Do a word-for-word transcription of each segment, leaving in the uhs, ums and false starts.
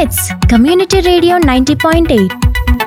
మిట్స్ community radio ninety point eight.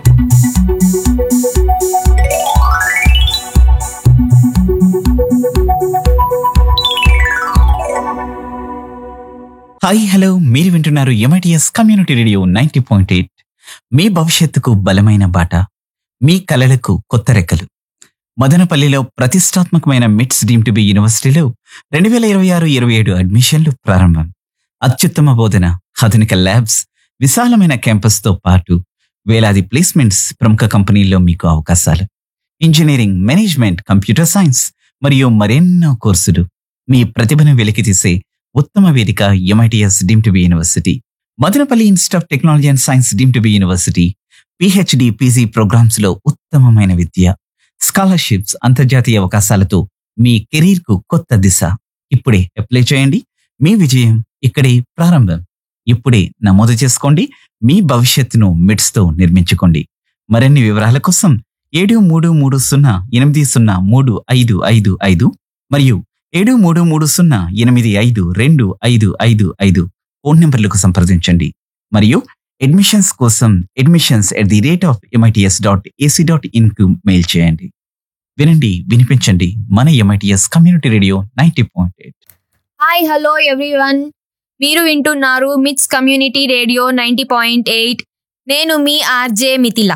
Hi hello, మీరు వింటున్నారు MITS community radio ninety point eight. మీ భవిష్యత్తుకు బలమైన బాట, మీ కలలకు కొత్త రెక్కలు. మదనపల్లిలో ప్రతిష్టాత్మకమైన మిట్స్ డీమ్ టు బి యూనివర్సిటీలో రెండు వేల ఇరవై ఆరు ఇరవై ఏడు అడ్మిషన్లు ప్రారంభం. అత్యుత్తమ బోధన, ఆధునిక ల్యాబ్స్, విశాలమైన క్యాంపస్తో పాటు వేలాది ప్లేస్మెంట్స్, ప్రముఖ కంపెనీల్లో మీకు అవకాశాలు. ఇంజనీరింగ్, మేనేజ్మెంట్, కంప్యూటర్ సైన్స్ మరియు మరెన్నో కోర్సులు. మీ ప్రతిభను వెలికితీసే ఉత్తమ వేదిక MITS deem to be university. Madanapalle institute of technology and science deem to be university. PhD, PG programmes లో ఉత్తమమైన విద్య, స్కాలర్షిప్స్, అంతర్జాతీయ అవకాశాలతో మీ కెరీర్ కు కొత్త దిశ. ఇప్పుడే అప్లై చేయండి. మీ విజయం ఇక్కడే ప్రారంభం. ఇప్పుడే నమోదు చేసుకోండి. మీ భవిష్యత్తును మిట్స్ తో నిర్మించుకోండి. మరిన్ని వివరాల కోసం ఏడు మూడు మూడు సున్నా ఎనిమిది సున్నా మూడు ఐదు ఐదు ఐదు మరియు ఏడు మూడు మూడు సున్నా ఎనిమిది ఐదు రెండు ఐదు ఐదు ఐదు ఫోన్ నెంబర్లకు సంప్రదించండి. మరియు అడ్మిషన్స్ కోసం admissions at the rate of MITS dot AC dot in కు మెయిల్ చేయండి. వినండి, వినిపించండి. మన MITS community radio ninety point eight. Hi hello everyone, మీరు వింటున్నారు మిట్స్ community radio ninety point eight. నేను మీ ఆర్జే మిథిల.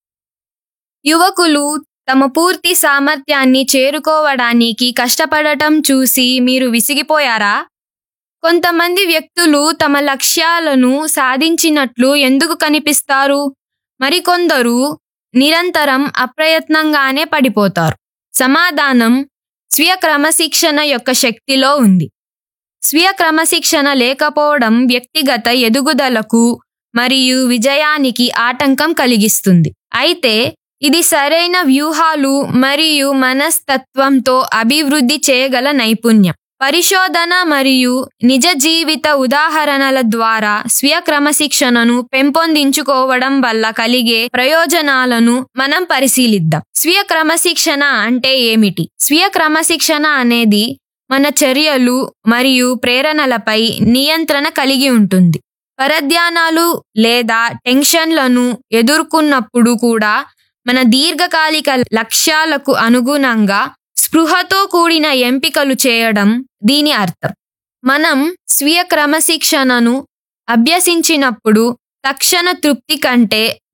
యువకులు తమ పూర్తి సామర్థ్యాన్ని చేరుకోవడానికి కష్టపడటం చూసి మీరు విసిగిపోయారా? కొంతమంది వ్యక్తులు తమ లక్ష్యాలను సాధించినట్లు ఎందుకు కనిపిస్తారు? మరికొందరు నిరంతరం అప్రయత్నంగానే పడిపోతారు. సమాధానం స్వీయ క్రమశిక్షణ యొక్క శక్తిలో ఉంది. స్వీయ క్రమశిక్షణ లేకపోవడం వ్యక్తిగత ఎదుగుదలకు మరియు విజయానికి ఆటంకం కలిగిస్తుంది. అయితే ఇది సరైన వ్యూహాలు మరియు మనస్తత్వంతో అభివృద్ధి చేయగల నైపుణ్యం. పరిశోధన మరియు నిజ జీవిత ఉదాహరణల ద్వారా స్వీయ క్రమశిక్షణను పెంపొందించుకోవడం వల్ల కలిగే ప్రయోజనాలను మనం పరిశీలిద్దాం. స్వీయ క్రమశిక్షణ అంటే ఏమిటి? స్వీయ క్రమశిక్షణ అనేది మన చర్యలు మరియు ప్రేరణలపై నియంత్రణ కలిగి ఉంటుంది. పరధ్యానాలు లేదా టెన్షన్లను ఎదుర్కొన్నప్పుడు కూడా మన దీర్ఘకాలిక లక్ష్యాలకు అనుగుణంగా స్పృహతో కూడిన ఎంపికలు చేయడం దీని అర్థం. మనం స్వీయ క్రమశిక్షణను అభ్యసించినప్పుడు తక్షణ తృప్తి కంటే